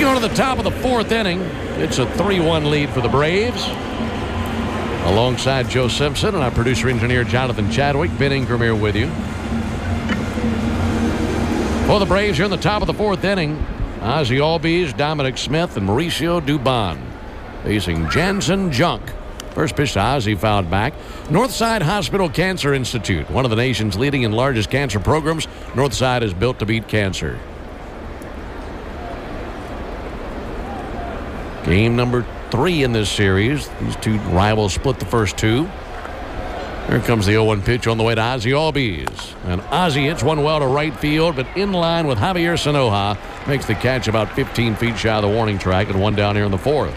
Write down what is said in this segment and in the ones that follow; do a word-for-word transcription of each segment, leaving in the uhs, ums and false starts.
Going to the top of the fourth inning. It's a three one lead for the Braves. Alongside Joe Simpson and our producer-engineer Jonathan Chadwick, Ben Ingram here with you. For the Braves, here in the top of the fourth inning, Ozzie Albies, Dominic Smith, and Mauricio Dubon facing Jansen Junk. First pitch to Ozzie fouled back. Northside Hospital Cancer Institute, one of the nation's leading and largest cancer programs. Northside is built to beat cancer. Game number three in this series. These two rivals split the first two. Here comes the oh one pitch on the way to Ozzie Albies. And Ozzie hits one well to right field, but in line with Javier Sanoja. Makes the catch about fifteen feet shy of the warning track and one down here in the fourth.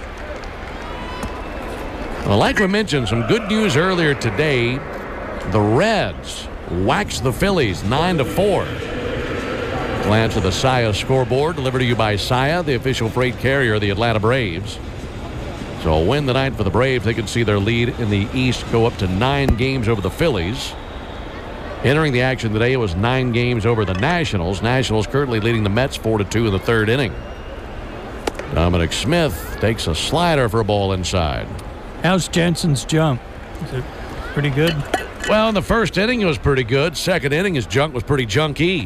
Well, like we mentioned, some good news earlier today. The Reds waxed the Phillies nine to four. Glance at the S I A scoreboard, delivered to you by S I A, the official freight carrier of the Atlanta Braves. So a win tonight for the Braves. They can see their lead in the East go up to nine games over the Phillies. Entering the action today, it was nine games over the Nationals. Nationals currently leading the Mets four to two in the third inning. Dominic Smith takes a slider for a ball inside. How's Jensen's jump? Is it pretty good? Well, in the first inning, it was pretty good. Second inning, his junk was pretty junky.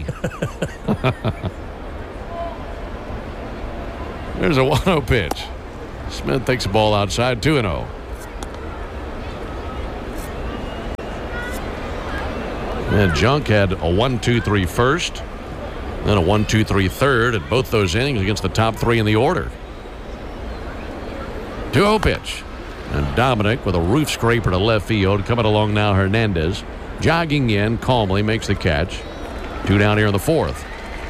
There's a one oh pitch. Smith takes the ball outside, two and oh. And Junk had a one two three first, then a one two three third at both those innings against the top three in the order. two oh pitch. And Dominic with a roof scraper to left field. Coming along now, Hernandez. Jogging in calmly, makes the catch. Two down here in the fourth.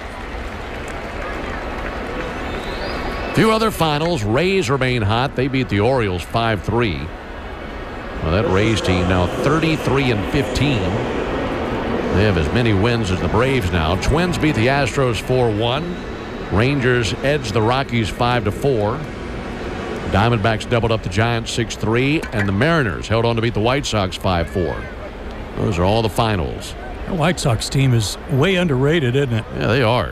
Few other finals. Rays remain hot. They beat the Orioles five three. Well, that Rays team now thirty-three and fifteen. They have as many wins as the Braves now. Twins beat the Astros four one. Rangers edged the Rockies five to four. Diamondbacks doubled up the Giants six three, and the Mariners held on to beat the White Sox five four. Those are all the finals. The White Sox team is way underrated, isn't it? Yeah, they are.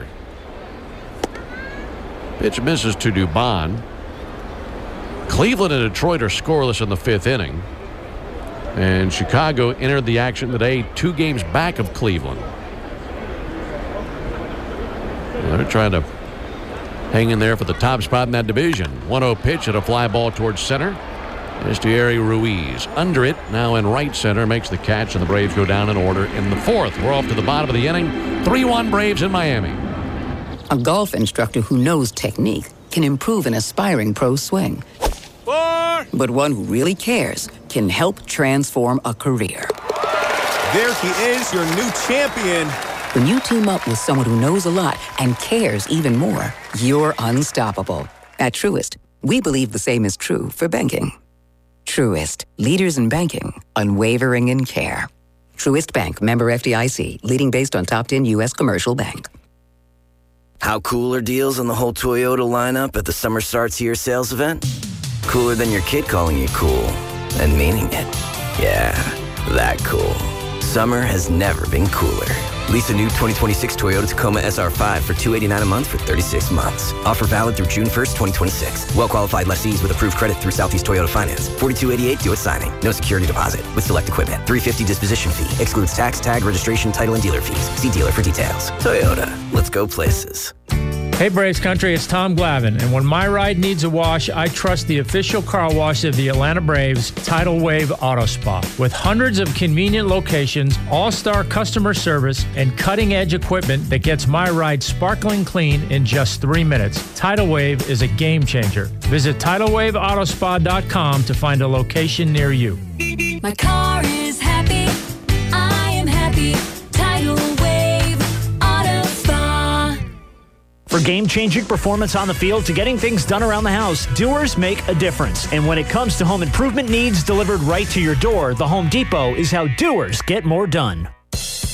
Pitch misses to Dubon. Cleveland and Detroit are scoreless in the fifth inning. And Chicago entered the action today two games back of Cleveland. They're trying to hang in there for the top spot in that division. one oh pitch at a fly ball towards center. Esteury Ruiz under it, now in right center, makes the catch, and the Braves go down in order in the fourth. We're off to the bottom of the inning. three one Braves in Miami. A golf instructor who knows technique can improve an aspiring pro's swing. Four. But one who really cares can help transform a career. There he is, your new champion. When you team up with someone who knows a lot and cares even more, you're unstoppable. At Truist, we believe the same is true for banking. Truist, leaders in banking, unwavering in care. Truist Bank, member F D I C, leading based on top ten U S commercial bank. How cool are deals on the whole Toyota lineup at the Summer Starts Here sales event? Cooler than your kid calling you cool and meaning it. Yeah, that cool. Summer has never been cooler. Lease a new twenty twenty-six Toyota Tacoma S R five for two hundred eighty-nine dollars a month for thirty-six months. Offer valid through June first, twenty twenty-six. Well-qualified lessees with approved credit through Southeast Toyota Finance. forty-two eighty-eight due at signing. No security deposit. With select equipment. three hundred fifty dollars disposition fee. Excludes tax, tag, registration, title, and dealer fees. See dealer for details. Toyota. Let's go places. Hey Braves Country, it's Tom Glavine, and when my ride needs a wash, I trust the official car wash of the Atlanta Braves, Tidal Wave Auto Spa. With hundreds of convenient locations, all-star customer service, and cutting-edge equipment that gets my ride sparkling clean in just three minutes, Tidal Wave is a game changer. Visit tidal wave auto spa dot com to find a location near you. My car is happy, I am happy, Tidal Wave Auto Spa. For game-changing performance on the field to getting things done around the house, doers make a difference. And when it comes to home improvement needs delivered right to your door, the Home Depot is how doers get more done.